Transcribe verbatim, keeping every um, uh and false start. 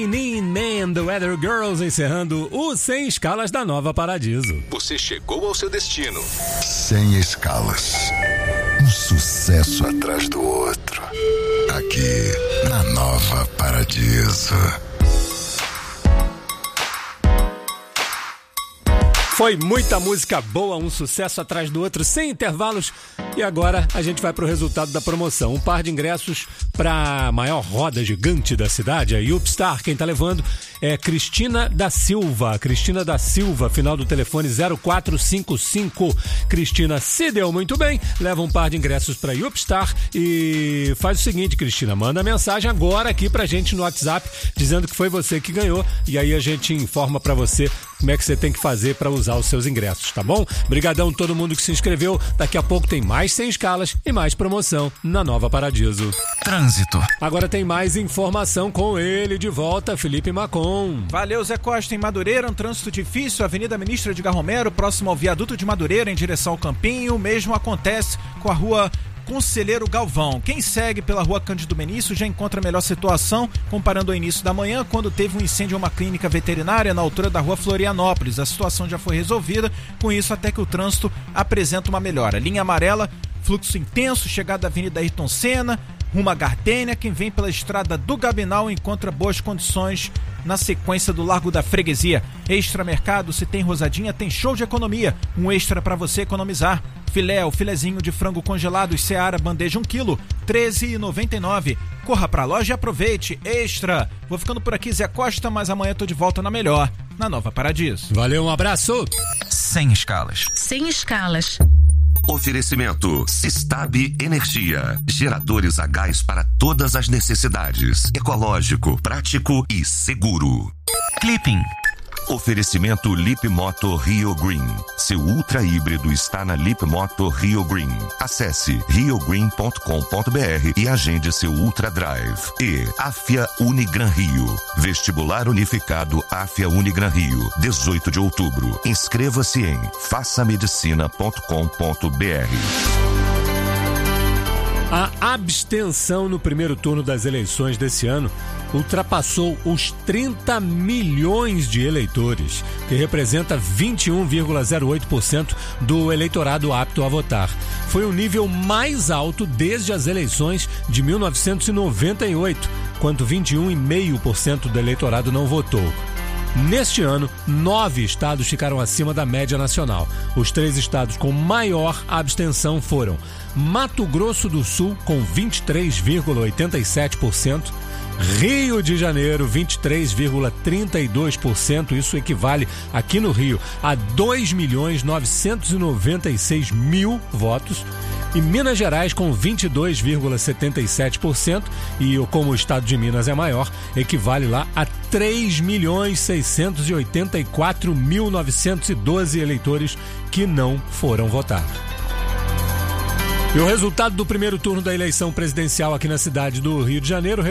Man the Weather Girls encerrando o Sem Escalas da Nova Paradiso. Você chegou ao seu destino. Sem escalas. Um sucesso atrás do outro. Aqui na Nova Paradiso. Foi muita música boa, um sucesso atrás do outro, sem intervalos. E agora a gente vai para o resultado da promoção. Um par de ingressos para a maior roda gigante da cidade, a Upstar. Quem está levando é Cristina da Silva. Cristina da Silva, final do telefone zero quatro cinco cinco. Cristina, se deu muito bem, leva um par de ingressos para a Upstar. E faz o seguinte, Cristina, manda mensagem agora aqui pra gente no WhatsApp, dizendo que foi você que ganhou. E aí a gente informa para você como é que você tem que fazer para usar os seus ingressos, tá bom? Brigadão todo mundo que se inscreveu. Daqui a pouco tem mais Sem Escalas e mais promoção na Nova Paradiso. Trânsito. Agora tem mais informação com ele de volta, Felipe Macon. Valeu, Zé Costa. Em Madureira, um trânsito difícil, Avenida Ministra Edgar Romero, próximo ao viaduto de Madureira, em direção ao Campinho. O mesmo acontece com a rua Conselheiro Galvão. Quem segue pela rua Cândido Benício já encontra a melhor situação, comparando ao início da manhã, quando teve um incêndio em uma clínica veterinária na altura da rua Florianópolis. A situação já foi resolvida, com isso até que o trânsito apresenta uma melhora. Linha amarela, fluxo intenso, chegada da Avenida Ayrton Senna, rumo à Gardênia. Quem vem pela estrada do Gabinal encontra boas condições na sequência do Largo da Freguesia. Extra Mercado, se tem rosadinha, tem show de economia. Um extra para você economizar. Filé, o filezinho de frango congelado Seara, bandeja um quilo, treze reais e noventa e nove centavos. Corra pra loja e aproveite. Extra. Vou ficando por aqui, Zé Costa, mas amanhã tô de volta na melhor, na Nova Paradiso. Valeu, um abraço. Sem escalas. Sem escalas. Oferecimento Sistab Energia. Geradores a gás para todas as necessidades. Ecológico, prático e seguro. Clipping. Oferecimento Lip Moto Rio Green. Seu ultra híbrido está na Lip Moto Rio Green. Acesse rio green ponto com ponto b r e agende seu Ultra Drive. E Afia Unigran Rio. Vestibular Unificado Afia Unigran Rio. dezoito de outubro. Inscreva-se em faça medicina ponto com ponto b r. A abstenção no primeiro turno das eleições desse ano ultrapassou os trinta milhões de eleitores, que representa vinte e um vírgula zero oito por cento do eleitorado apto a votar. Foi o nível mais alto desde as eleições de mil novecentos e noventa e oito, quando vinte e um vírgula cinco por cento do eleitorado não votou. Neste ano, nove estados ficaram acima da média nacional. Os três estados com maior abstenção foram Mato Grosso do Sul, com vinte e três vírgula oitenta e sete por cento, Rio de Janeiro, vinte e três vírgula trinta e dois por cento, isso equivale aqui no Rio a dois milhões novecentos e noventa e seis mil votos, e Minas Gerais com vinte e dois vírgula setenta e sete por cento, e como o estado de Minas é maior, equivale lá a três milhões seiscentos e oitenta e quatro mil novecentos e doze eleitores que não foram votar. E o resultado do primeiro turno da eleição presidencial aqui na cidade do Rio de Janeiro